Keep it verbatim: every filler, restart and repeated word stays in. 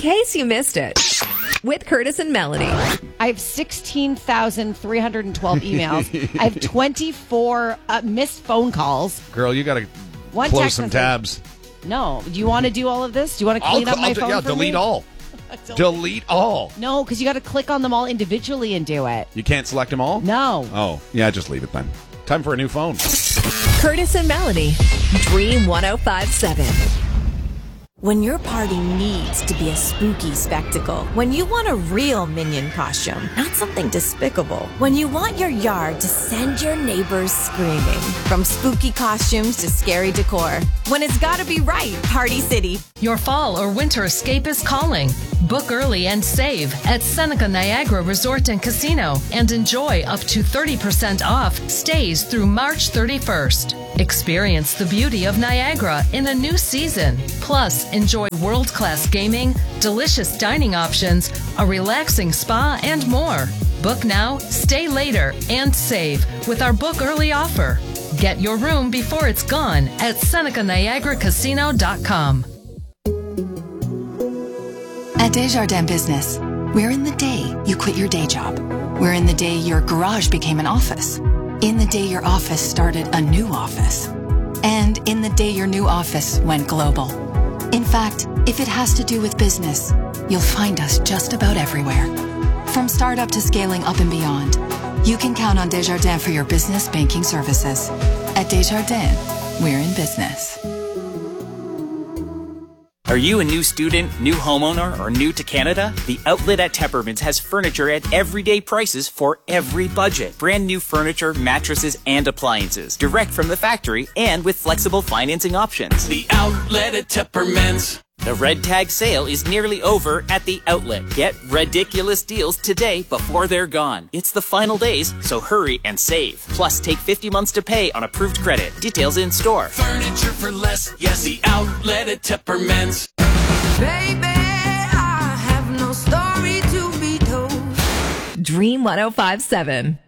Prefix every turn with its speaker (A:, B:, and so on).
A: case you missed it. With Curtis and Melanie.
B: I have sixteen thousand three hundred twelve emails. I have twenty-four uh, missed phone calls.
C: Girl, you got to
B: One
C: close
B: text
C: some
B: message.
C: tabs.
B: No. Do you want to do all of this? Do you want to clean
C: I'll,
B: up my
C: I'll,
B: phone
C: Yeah,
B: for
C: delete
B: me?
C: all. Delete all.
B: No, because you got to click on them all individually and do it.
C: You can't select them all?
B: No.
C: Oh, yeah, just leave it then. Time for a new phone.
A: Curtis and Melanie. Dream one oh five seven.
D: When your party needs to be a spooky spectacle. When you want a real Minion costume, not something despicable. When you want your yard to send your neighbors screaming. From spooky costumes to scary decor. When it's gotta be right, Party City.
E: Your fall or winter escape is calling. Book early and save at Seneca Niagara Resort and Casino and enjoy up to thirty percent off stays through March thirty-first. Experience the beauty of Niagara in a new season. Plus, enjoy world-class gaming, delicious dining options, a relaxing spa, and more. Book now, stay later, and save with our book early offer. Get your room before it's gone at Seneca Niagara Casino dot com.
F: At Desjardins Business, we're in the day you quit your day job. We're in the day your garage became an office. In the day your office started a new office. And in the day your new office went global. In fact, if it has to do with business, you'll find us just about everywhere. From startup to scaling up and beyond, you can count on Desjardins for your business banking services. At Desjardins, we're in business.
G: Are you a new student, new homeowner, or new to Canada? The Outlet at Tepperman's has furniture at everyday prices for every budget. Brand new furniture, mattresses, and appliances. Direct from the factory and with flexible financing options.
H: The Outlet at Tepperman's.
G: The Red Tag sale is nearly over at the Outlet. Get ridiculous deals today before they're gone. It's the final days, so hurry and save. Plus, take fifty months to pay on approved credit. Details in store.
H: Furniture for less. Yes, the Outlet at Tepperman's.
I: Baby, I have no story to be told.
A: Dream one oh five seven.